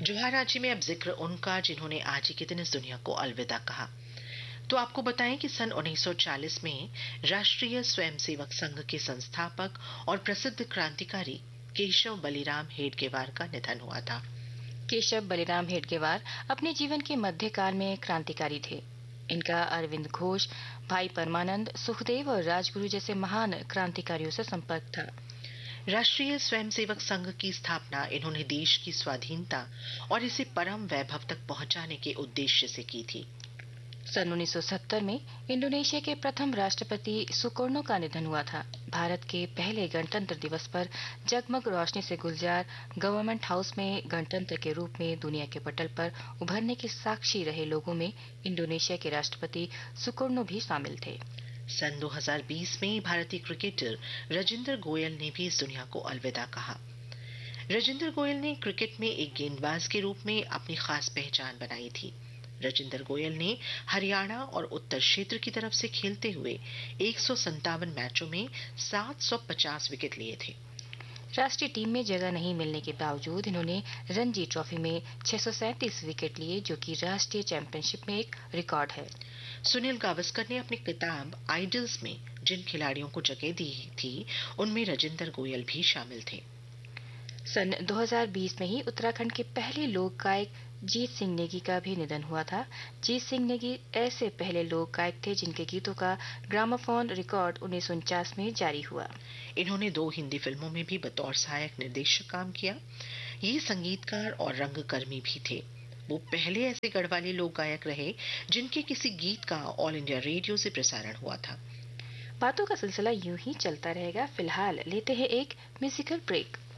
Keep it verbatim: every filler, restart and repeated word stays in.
जोहार रांची में अब जिक्र उनका जिन्होंने आज ही के दिन इस दुनिया को अलविदा कहा। तो आपको बताएं कि सन उन्नीस सौ चालीस में राष्ट्रीय स्वयंसेवक संघ के संस्थापक और प्रसिद्ध क्रांतिकारी केशव बलिराम हेडगेवार का निधन हुआ था। केशव बलिराम हेडगेवार अपने जीवन के मध्यकाल में क्रांतिकारी थे। इनका अरविंद घोष, भाई परमानंद, सुखदेव और राजगुरु जैसे महान क्रांतिकारियों से संपर्क था। राष्ट्रीय स्वयंसेवक संघ की स्थापना इन्होंने देश की स्वाधीनता और इसे परम वैभव तक पहुंचाने के उद्देश्य से की थी। सन उन्नीस सौ सत्तर में इंडोनेशिया के प्रथम राष्ट्रपति सुकर्णो का निधन हुआ था। भारत के पहले गणतंत्र दिवस पर जगमग रोशनी से गुलजार गवर्नमेंट हाउस में गणतंत्र के रूप में दुनिया के पटल पर उभरने के साक्षी रहे लोगों में इंडोनेशिया के राष्ट्रपति सुकर्णो भी शामिल थे। सन दो हज़ार बीस में भारतीय क्रिकेटर राजेंद्र गोयल ने भी इस दुनिया को अलविदा कहा। राजेंद्र गोयल ने क्रिकेट में एक गेंदबाज के रूप में अपनी खास पहचान बनाई थी। राजेंद्र गोयल ने हरियाणा और उत्तर क्षेत्र की तरफ से खेलते हुए एक सौ संतावन मैचों में सात सौ पचास विकेट लिए थे। राष्ट्रीय टीम में जगह नहीं मिलने के बावजूद इन्होंने रणजी ट्रॉफी में छह सौ सैंतीस विकेट लिए, जो कि राष्ट्रीय चैंपियनशिप में एक रिकॉर्ड है। सुनील गावस्कर ने अपनी किताब आइडल्स में जिन खिलाड़ियों को जगह दी थी उनमें राजेंद्र गोयल भी शामिल थे। सन दो हज़ार बीस में ही उत्तराखंड के पहले लोक गायक जीत सिंह नेगी का भी निधन हुआ था। जीत सिंह नेगी ऐसे पहले लोक गायक थे जिनके गीतों का ग्रामोफोन रिकॉर्ड उन्नीस सौ उनचास में जारी हुआ। इन्होंने दो हिंदी फिल्मों में भी बतौर सहायक निर्देशक काम किया। ये संगीतकार और रंगकर्मी भी थे। वो पहले ऐसे गढ़वाली लोक गायक रहे जिनके किसी गीत का ऑल इंडिया रेडियो से प्रसारण हुआ था। बातों का सिलसिला यूं ही चलता रहेगा। फिलहाल लेते हैं एक म्यूजिकल ब्रेक।